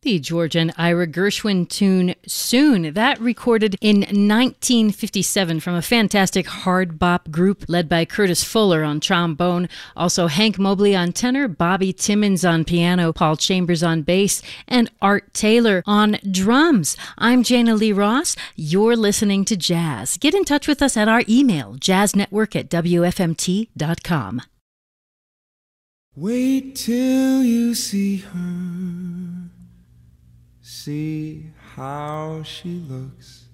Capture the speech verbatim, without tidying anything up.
The George and Ira Gershwin tune Soon. That recorded in nineteen fifty-seven from a fantastic hard bop group led by Curtis Fuller on trombone, also Hank Mobley on tenor, Bobby Timmons on piano, Paul Chambers on bass, and Art Taylor on drums. I'm Jana Lee Ross. You're listening to Jazz. Get in touch with us at our email, jazznetwork at w f m t dot com. Wait till you see her. See how she looks